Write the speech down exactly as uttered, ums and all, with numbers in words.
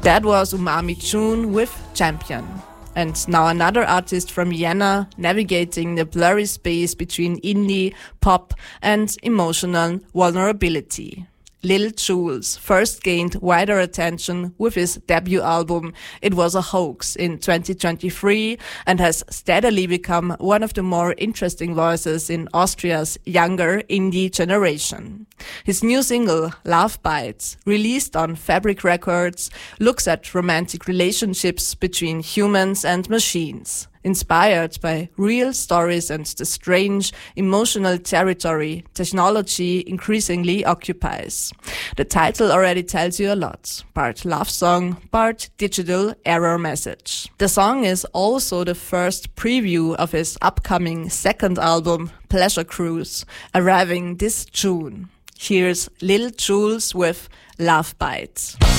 That was Umami June with Champion. And now another artist from Vienna navigating the blurry space between indie, pop and emotional vulnerability. Lil Jules first gained wider attention with his debut album It Was a Hoax in twenty twenty-three and has steadily become one of the more interesting voices in Austria's younger indie generation. His new single, Love Bites, released on Fabric Records, looks at romantic relationships between humans and machines, inspired by real stories and the strange, emotional territory technology increasingly occupies. The title already tells you a lot. Part love song, part digital error message. The song is also the first preview of his upcoming second album, Pleasure Cruise, arriving this June. Here's Lil Jules with Love Bites.